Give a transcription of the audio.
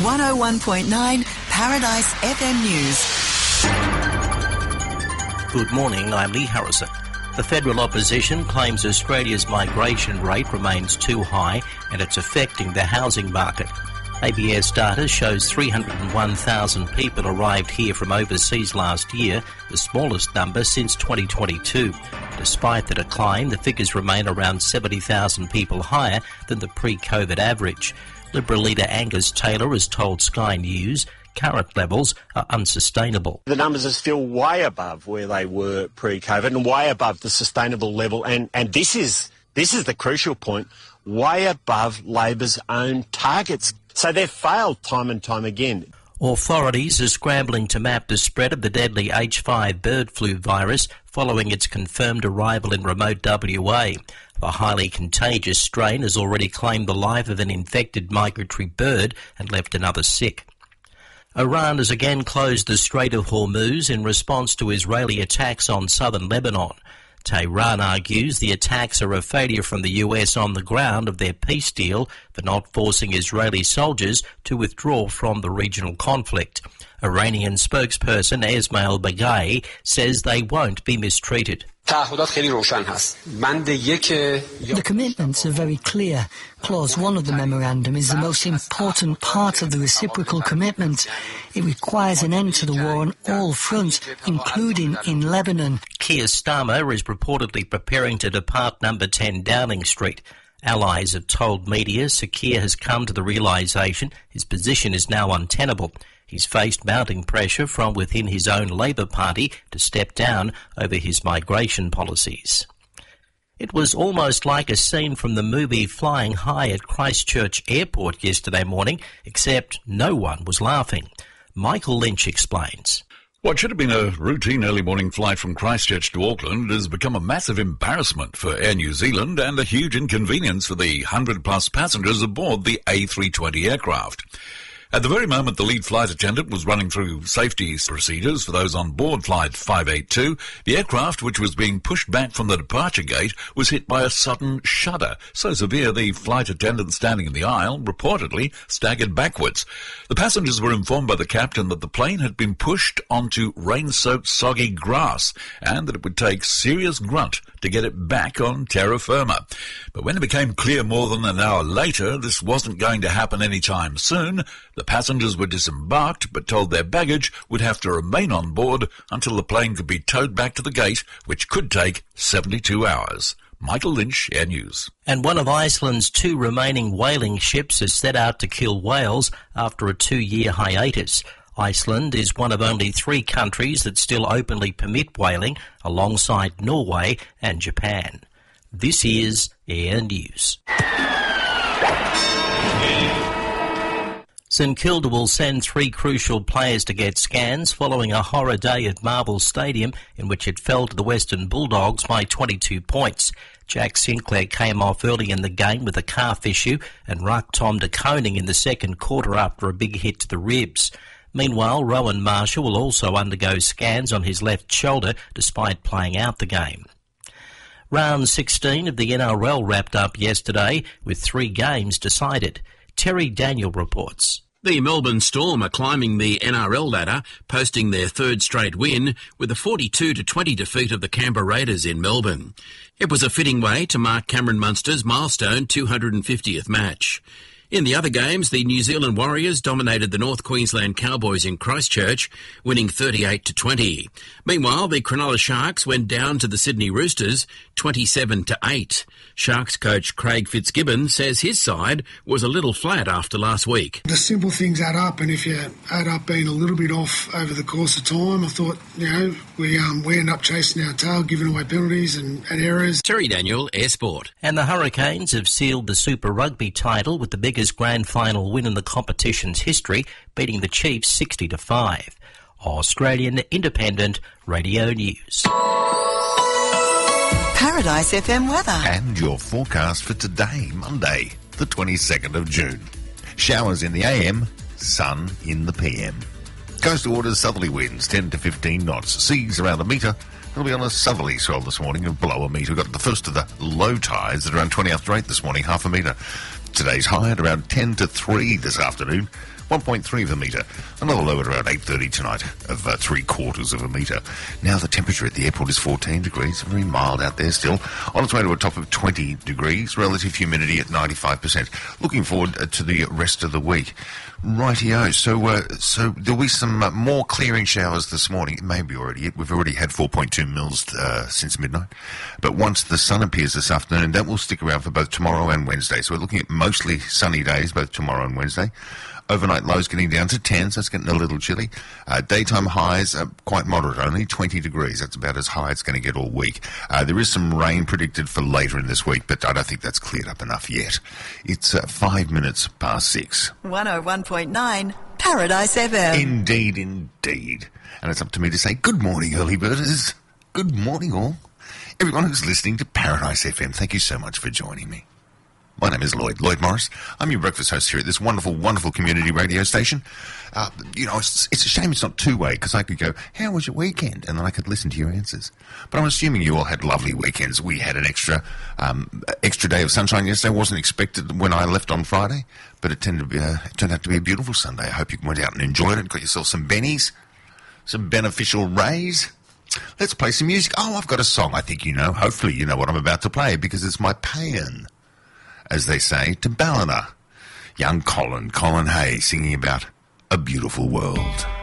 101.9 Paradise FM News. Good morning, I'm Lee Harrison. The federal opposition claims Australia's migration rate remains too high and it's affecting the housing market. ABS data shows 301,000 people arrived here from overseas last year, the smallest number since 2022. Despite the decline, the figures remain around 70,000 people higher than the pre-COVID average. Liberal leader Angus Taylor has told Sky News current levels are unsustainable. The numbers are still way above where they were pre-COVID and way above the sustainable level, and this is the crucial point, way above Labor's own targets. So they've failed time and time again. Authorities are scrambling to map the spread of the deadly H5 bird flu virus following its confirmed arrival in remote WA. The highly contagious strain has already claimed the life of an infected migratory bird and left another sick. Iran has again closed the Strait of Hormuz in response to Israeli attacks on southern Lebanon. Tehran argues the attacks are a failure from the US on the ground of their peace deal for not forcing Israeli soldiers to withdraw from the regional conflict. Iranian spokesperson Esmail Baghaei says they won't be mistreated. The commitments are very clear. Clause 1 of the memorandum is the most important part of the reciprocal commitment. It requires an end to the war on all fronts, including in Lebanon. Keir Starmer is reportedly preparing to depart number 10 Downing Street. Allies have told media Sir Keir has come to the realisation his position is now untenable. He's faced mounting pressure from within his own Labor Party to step down over his migration policies. It was almost like a scene from the movie Flying High at Christchurch Airport yesterday morning, except no one was laughing. Michael Lynch explains. What should have been a routine early morning flight from Christchurch to Auckland has become a massive embarrassment for Air New Zealand and a huge inconvenience for the 100-plus passengers aboard the A320 aircraft. At the very moment the lead flight attendant was running through safety procedures for those on board Flight 582, the aircraft, which was being pushed back from the departure gate, was hit by a sudden shudder, so severe the flight attendant standing in the aisle reportedly staggered backwards. The passengers were informed by the captain that the plane had been pushed onto rain-soaked soggy grass and that it would take serious grunt to get it back on terra firma. But when it became clear more than an hour later this wasn't going to happen anytime soon, the passengers were disembarked but told their baggage would have to remain on board until the plane could be towed back to the gate, which could take 72 hours. Michael Lynch, Air News. And one of Iceland's 2 remaining whaling ships has set out to kill whales after a 2-year hiatus. Iceland is one of only 3 countries that still openly permit whaling, alongside Norway and Japan. This is Air News. St Kilda will send 3 crucial players to get scans following a horror day at Marvel Stadium in which it fell to the Western Bulldogs by 22 points. Jack Sinclair came off early in the game with a calf issue and rucked Tom de Koning in the second quarter after a big hit to the ribs. Meanwhile, Rowan Marshall will also undergo scans on his left shoulder despite playing out the game. Round 16 of the NRL wrapped up yesterday with 3 games decided. Terry Daniel reports. The Melbourne Storm are climbing the NRL ladder, posting their 3rd straight win with a 42-20 defeat of the Canberra Raiders in Melbourne. It was a fitting way to mark Cameron Munster's milestone 250th match. In the other games, the New Zealand Warriors dominated the North Queensland Cowboys in Christchurch, winning 38-20. Meanwhile, the Cronulla Sharks went down to the Sydney Roosters 27-8. Sharks coach Craig Fitzgibbon says his side was a little flat after last week. The simple things add up, and if you add up being a little bit off over the course of time, I thought, we end up chasing our tail, giving away penalties and errors. Terry Daniel, Air Sport. And the Hurricanes have sealed the Super Rugby title with the biggest grand final win in the competition's history, beating the Chiefs 60-5. Australian Independent Radio News. Paradise FM weather. And your forecast for today, Monday, the 22nd of June. Showers in the AM, sun in the PM. Coastal waters, southerly winds 10 to 15 knots. Seas around a metre. It'll be on a southerly swell this morning of below a metre. We've got the first of the low tides at around 20 after 8 this morning, half a metre. Today's high at around 10 to 3 this afternoon. 1.3 of a metre. Another low at around 8:30 tonight of 3/4 of a metre. Now the temperature at the airport is 14 degrees. Very mild out there still. On its way to a top of 20 degrees. Relative humidity at 95%. Looking forward to the rest of the week. Rightio. So there'll be some more clearing showers this morning. Maybe already. We've already had 4.2 mils since midnight. But once the sun appears this afternoon, that will stick around for both tomorrow and Wednesday. So we're looking at mostly sunny days, both tomorrow and Wednesday. Overnight lows getting down to 10, so it's getting a little chilly. Daytime highs are quite moderate, only 20 degrees. That's about as high it's going to get all week. There is some rain predicted for later in this week, but I don't think that's cleared up enough yet. It's 5 minutes past 6. 101.9 Paradise FM. Indeed. And it's up to me to say good morning, early birders. Good morning, all. Everyone who's listening to Paradise FM, thank you so much for joining me. My name is Lloyd Morris. I'm your breakfast host here at this wonderful, wonderful community radio station. It's a shame it's not two-way, because I could go, how was your weekend? And then I could listen to your answers. But I'm assuming you all had lovely weekends. We had an extra day of sunshine yesterday. Wasn't expected when I left on Friday, but it turned out to be a beautiful Sunday. I hope you went out and enjoyed it. Got yourself some bennies, some beneficial rays. Let's play some music. Oh, I've got a song I think you know. Hopefully you know what I'm about to play, because it's my paean, as they say, to Ballina. Young Colin Hay, singing about A Beautiful World.